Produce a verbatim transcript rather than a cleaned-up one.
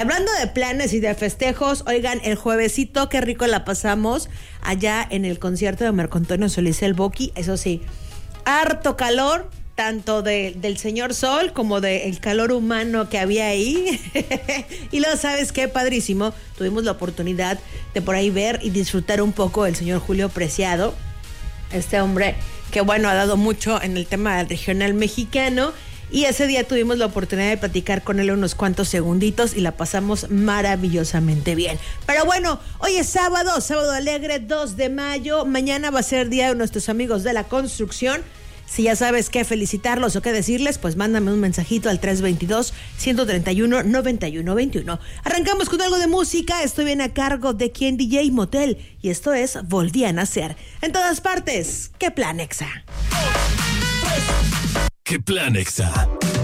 Hablando de planes y de festejos, oigan, el juevesito, qué rico la pasamos allá en el concierto de Marco Antonio Solís el Boqui. Eso sí, harto calor, tanto de, del señor Sol como del calor humano que había ahí. Y luego, ¿sabes qué? Padrísimo. Tuvimos la oportunidad de por ahí ver y disfrutar un poco del señor Julio Preciado, este hombre que, bueno, ha dado mucho en el tema del regional mexicano. Y ese día tuvimos la oportunidad de platicar con él unos cuantos segunditos y la pasamos maravillosamente bien. Pero bueno, hoy es sábado, sábado alegre, dos de mayo. Mañana va a ser día de nuestros amigos de la construcción. Si ya sabes qué felicitarlos o qué decirles, pues mándame un mensajito al tres dos dos, uno tres uno, nueve uno dos uno. Arrancamos con algo de música. Estoy bien a cargo de Quien D J Motel. Y esto es Volví a Nacer. En todas partes, ¿qué plan, Exa? ¿Qué plan, Exa?